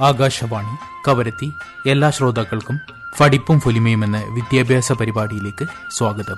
ആകാശവാണി കവരത്തി. എല്ലാ ശ്രോതാക്കൾക്കും ഫടിപ്പും ഫൊലിമയും എന്ന വിദ്യാഭ്യാസ പരിപാടിയിലേക്ക് സ്വാഗതം.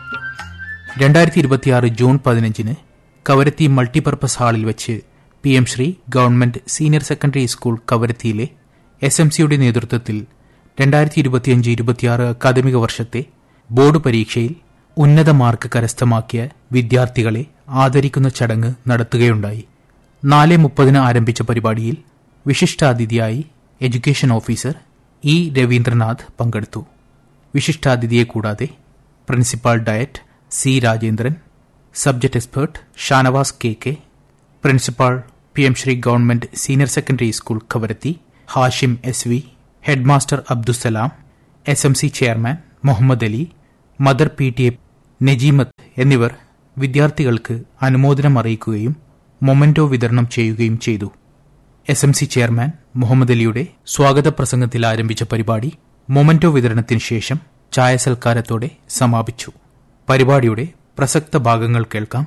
2026 ജൂൺ 15 കവരത്തി മൾട്ടിപർപ്പസ് ഹാളിൽ വെച്ച് PM Shri government senior secondary school കവരത്തിയിലെ SMCയുടെ നേതൃത്വത്തിൽ 2025-26 അക്കാദമിക വർഷത്തെ ബോർഡ് പരീക്ഷയിൽ ഉന്നത മാർക്ക് കരസ്ഥമാക്കിയ വിദ്യാർത്ഥികളെ ആദരിക്കുന്ന ചടങ്ങ് നടത്തുകയുണ്ടായി. 4:30 ആരംഭിച്ച പരിപാടിയിൽ വിശിഷ്ടാതിഥിയായി എഡ്യൂക്കേഷൻ ഓഫീസർ E. രവീന്ദ്രനാഥ് പങ്കെടുത്തു. വിശിഷ്ടാതിഥിയെ കൂടാതെ principal diet C. Rajendran, subject expert Shanavas KK, principal PM Shri government senior secondary school Kavaratti Hashim SV, head master Abdussalam, SMC chairman Muhammad Ali, mother PTA Najeemath എന്നിവർ വിദ്യാർത്ഥികൾക്ക് അനുമോദനം അറിയിക്കുകയും മൊമെന്റോ വിതരണം ചെയ്യുകയും ചെയ്തു. SMC ചെയർമാൻ മുഹമ്മദ് അലിയുടെ സ്വാഗത പ്രസംഗത്തിൽ ആരംഭിച്ച പരിപാടി മൊമെന്റോ വിതരണത്തിന് ശേഷം ചായ സൽക്കാരത്തോടെ സമാപിച്ചു. പരിപാടിയുടെ പ്രസക്ത ഭാഗങ്ങൾ കേൾക്കാം.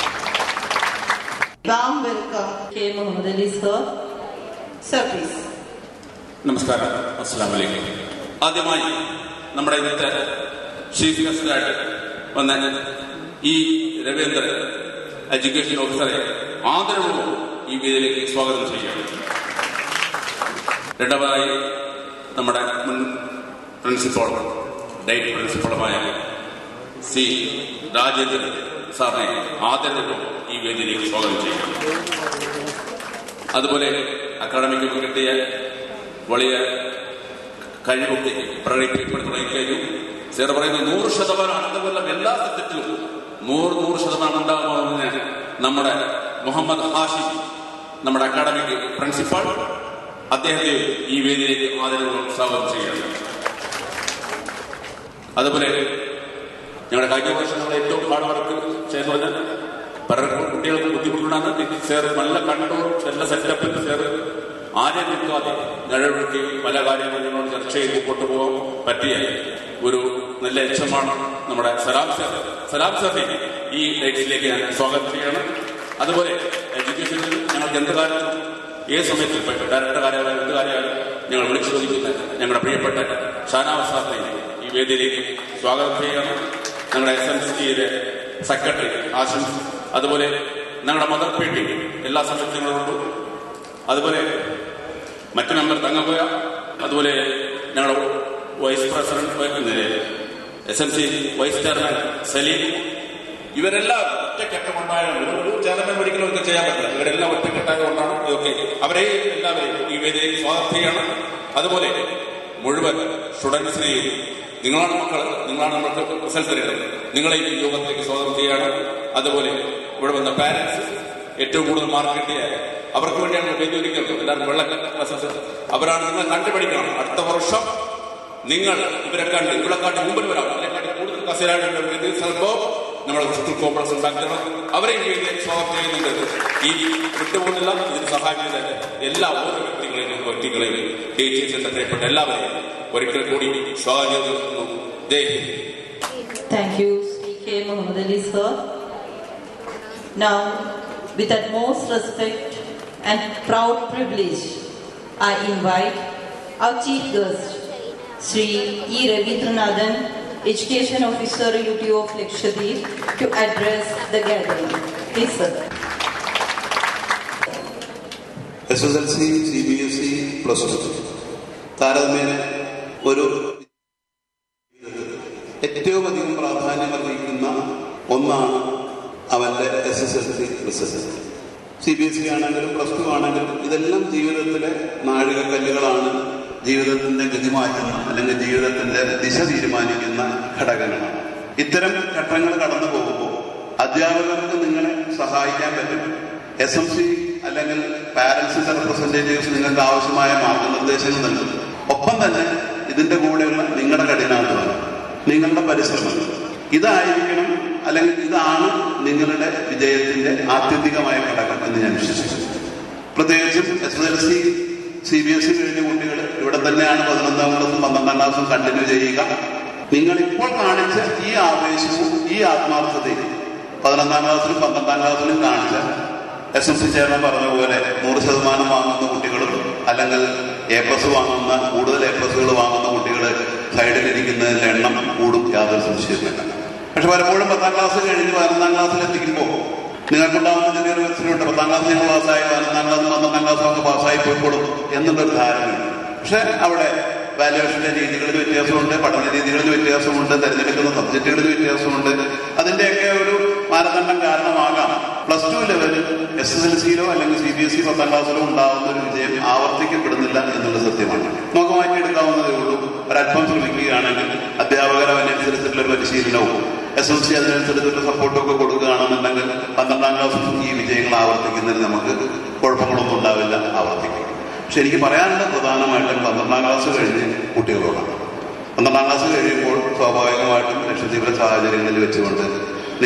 നമസ്കാരം, അസ്സലാമു അലൈക്കും. ആദ്യമായി നമ്മുടെ ഇന്നത്തെ ചീഫ് ഗസ്റ്റായിട്ട് വന്ന ഈ രവീന്ദ്രൻ എഡ്യൂക്കേഷൻ ഓഫീസറെ ആദരവോടെ ഈ വേദിയിലേക്ക് സ്വാഗതം ചെയ്യുകയാണ്. രണ്ടാമതായി നമ്മുടെ മുൻ പ്രിൻസിപ്പൾ ഡയറ്റ് പ്രിൻസിപ്പളുമായ C. രാജേന്ദ്രൻ സാറിനെ ആദരവോടെ ഈ വേദിയിലേക്ക് സ്വാഗതം ചെയ്യുകയാണ്. അതുപോലെ അക്കാഡമിക് കിട്ടിയ വലിയ കഴിവൊക്കെ പ്രകടിപ്പിക്കപ്പെട്ട് തുടങ്ങിക്കഴിഞ്ഞു. സാർ പറയുന്നത് 100% അടുത്ത എല്ലാ സബ്ജക്റ്റിലും 100% ഉണ്ടാകുമെന്ന് നമ്മുടെ മുഹമ്മദ് ഹാഷിം, നമ്മുടെ അക്കാഡമിക് പ്രിൻസിപ്പാൾ, അദ്ദേഹത്തെ ഈ വേദിയിലേക്ക് ആദരവോടെ സ്വാഗതം ചെയ്യുകയാണ്. അതുപോലെ ഞങ്ങളുടെ കഴിഞ്ഞ വർഷം നമ്മുടെ ഏറ്റവും ഹാർഡ് വർക്ക് ചെയ്തു പറഞ്ഞാൽ പലർക്കും കുട്ടികൾക്ക് ബുദ്ധിമുട്ടുണ്ടാകുന്ന സാർ നല്ല കൺട്രോൾ, നല്ല സെറ്റപ്പിൽ സാർ ആരെയും നിൽക്കാതെ നിഴൽവെട്ടി പല കാര്യങ്ങളും ചർച്ച ചെയ്ത് കൊണ്ടുപോകാൻ പറ്റിയ ഒരു നല്ല ലക്ഷ്യമാണ് നമ്മുടെ സലാം സാറിനെ ഈ ഡേറ്റിലേക്ക് ഞാൻ സ്വാഗതം ചെയ്യണം. അതുപോലെ എഡ്യൂക്കേഷനിൽ ഞങ്ങൾക്ക് എന്ത് കാര്യത്തിലും ഏത് സമയത്തും ഡയറക്ടർ കാര്യമായാലും എന്ത് കാര്യമായാലും ഞങ്ങൾ വിളിച്ചു ചോദിക്കുന്ന ഞങ്ങളുടെ പ്രിയപ്പെട്ട ഷാനവാസ് സാറിനെ ഈ വേദിയിലേക്ക് സ്വാഗതം ചെയ്യണം. ഞങ്ങളുടെ SMCയുടെ സെക്രട്ടറി ആശം, അതുപോലെ ഞങ്ങളുടെ മദർ PT എല്ലാ സമയത്തും ഞങ്ങളുണ്ട്. അതുപോലെ മറ്റു മെമ്പർ തങ്ങപ്പോയ, അതുപോലെ ഞങ്ങളുടെ vice president SMC vice chairman Saleem, ഇവരെല്ലാം ഒറ്റക്കെട്ടുകൊണ്ടായാണ്. ഒരു ചെയർമാൻ ഒരിക്കലും ഒക്കെ ചെയ്യാൻ പറ്റില്ല. ഇവരെല്ലാം ഒറ്റക്കെട്ടായതുകൊണ്ടാണ് ഇതൊക്കെ. അവരെയും എല്ലാവരെയും ഈ വേദിയിലേക്ക് സ്വാഗതം ചെയ്യണം. അതുപോലെ മുഴുവൻ സ്റ്റുഡൻസിനെയും, നിങ്ങളാണ് മക്കൾ, നിങ്ങളാണ് നമ്മൾക്ക് റിസൾട്ട് തരുന്നത്, നിങ്ങളെയും ഈ യോഗത്തിലേക്ക് സ്വാഗതം ചെയ്യാണ്. അതുപോലെ ഇവിടെ വന്ന പാരന്റ്സ്, ഏറ്റവും കൂടുതൽ മാർക്ക് കിട്ടിയ അവർക്ക് വേണ്ടിയാണ് വേദി ഒരുക്കുന്നത്. എല്ലാവരും അവരാണ്. നിങ്ങൾ കണ്ടുപിടിക്കണം. അടുത്ത വർഷം നിങ്ങൾ ഇവരെ ഇവിടെ കാട്ടി മുമ്പിൽ വരാം. ഇതിനെക്കാട്ടി കൂടുതൽ കസേരകളുടെ ചിലപ്പോൾ നമ്മുടെ സ്കൂൾ കോംപ്ലക്സ് ഉണ്ടാക്കണം. അവരെ ഈ വേദിയിൽ സ്വാഗതം ചെയ്യുന്നുണ്ട്. ഈ വിട്ടുപോകുന്നില്ല. ഇതിന് സഹായിക്കുന്ന എല്ലാ ഓരോ വ്യക്തികളെയും ടീച്ചേഴ്സിന്റെ പ്രിയപ്പെട്ട എല്ലാവരെയും ഒരിക്കൽ കൂടി സ്വാഗതം ചെയ്യുന്നു. Thank you, CK Muhammad Ali sir. Now, with utmost respect and proud privilege, I invite our chief guest, Sri E. Ravindranathan, Education Officer UTO of Lakshadweep, to address the gathering. Please, sir. SSLC, CBSE, +2 താരതമ്യേന ഒരു ഏറ്റവും അധികം പ്രാധാന്യം അർഹിക്കുന്ന ഒന്നാണ് അവന്റെ SSLC result. CBSE ആണെങ്കിലും +2 ആണെങ്കിലും ഇതെല്ലാം ജീവിതത്തിലെ നാഴികക്കല്ലുകളാണ്. ജീവിതത്തിന്റെ ഗതി മാറ്റുന്ന അല്ലെങ്കിൽ ജീവിതത്തിന്റെ ദിശ തീരുമാനിക്കുന്ന ഘടകങ്ങളാണ്. ഇത്തരം ഘട്ടങ്ങൾ കടന്നു പോകുമ്പോൾ അധ്യാപകർക്ക് നിങ്ങളെ സഹായിക്കാൻ പറ്റും. SMC അല്ലെങ്കിൽ പാരന്റ്സിന്റെ റെപ്രസെന്റേറ്റീവ്സ് നിങ്ങൾക്ക് ആവശ്യമായ മാർഗനിർദ്ദേശങ്ങൾ നൽകും. ഒപ്പം തന്നെ ഇതിന്റെ കൂടെയുള്ള നിങ്ങളുടെ കഠിനാധ്വാനം, നിങ്ങളുടെ പരിശ്രമം ഇതായിരിക്കണം, അല്ലെങ്കിൽ ഇതാണ് നിങ്ങളുടെ വിജയത്തിന്റെ ആത്യന്തികമായ ഘടകം എന്ന് ഞാൻ വിശ്വസിക്കുന്നു. പ്രത്യേകിച്ചും SSLC CBSE കഴിഞ്ഞ കുട്ടികൾ ഇവിടെ തന്നെയാണ് 11ാം ക്ലാസ്സും 12ാം ക്ലാസ്സും കണ്ടിന്യൂ ചെയ്യുക. നിങ്ങളിപ്പോൾ കാണിച്ച ഈ ആവേശവും ഈ ആത്മാർത്ഥതയും 11ാം ക്ലാസ്സിലും 12ാം ക്ലാസ്സിലും കാണിച്ച SMC ചെയർമാൻ പറഞ്ഞ പോലെ 100% വാങ്ങുന്ന കുട്ടികളും അല്ലെങ്കിൽ A+ വാങ്ങുന്ന കൂടുതൽ A+കൾ വാങ്ങുന്ന കുട്ടികൾ സൈഡിലിരിക്കുന്നതിന്റെ എണ്ണം കൂടും, യാതൊരു സംശയമില്ല. പക്ഷെ പലപ്പോഴും 10ാം ക്ലാസ് കഴിഞ്ഞ് 11ാം ക്ലാസ്സിൽ എത്തിക്കുമ്പോൾ നിങ്ങൾക്കുണ്ടാവുന്ന ചെറിയൊരു മനസ്സിലുണ്ട്, 10ാം ക്ലാസ് നിങ്ങൾ പാസ്സായി, 11ാം ക്ലാസ് 12ാം ക്ലാസ് ഒക്കെ പാസ്സായി പോയിക്കോളും എന്നുള്ളൊരു ധാരണയുണ്ട്. പക്ഷെ അവിടെ വാല്യുവേഷന്റെ രീതികളിൽ വ്യത്യാസമുണ്ട്, പഠന രീതികളിൽ വ്യത്യാസമുണ്ട്, തിരഞ്ഞെടുക്കുന്ന സബ്ജക്റ്റുകളിൽ വ്യത്യാസമുണ്ട്. അതിന്റെയൊക്കെ ഒരു മാനദണ്ഡം കാരണമാകാം +2 ലെവലിൽ SSLCയിലോ അല്ലെങ്കിൽ CBSE 10ാം ക്ലാസ്സിലോ ഉണ്ടാകുന്ന ഒരു വിജയം ആവർത്തിക്കപ്പെടുന്നില്ല എന്നുള്ളത് സത്യമാണ്. നമുക്ക് മാറ്റിയെടുക്കാവുന്നതേ ഉള്ളൂ. ഒരല്പം ശ്രമിക്കുകയാണെങ്കിൽ അധ്യാപകർ അതിനനുസരിച്ചിട്ടുള്ള പരിശീലനവും SMC അതിനനുസരിച്ചുള്ള സപ്പോർട്ടും ഒക്കെ കൊടുക്കുകയാണെന്നുണ്ടെങ്കിൽ 12ാം ക്ലാസ്സിൽ ഈ വിജയങ്ങൾ ആവർത്തിക്കുന്നതിന് നമുക്ക് കുഴപ്പങ്ങളൊന്നും ഉണ്ടാവില്ല, ആവർത്തിക്കും. പക്ഷെ എനിക്ക് പറയാനുള്ള പ്രധാനമായിട്ടും 12ാം ക്ലാസ് കഴിഞ്ഞ് കുട്ടികളോടാണ്. 12ാം ക്ലാസ് കഴിയുമ്പോൾ സ്വാഭാവികമായിട്ടും ലക്ഷദ്വീപിലെ സാഹചര്യങ്ങളിൽ വെച്ചുകൊണ്ട്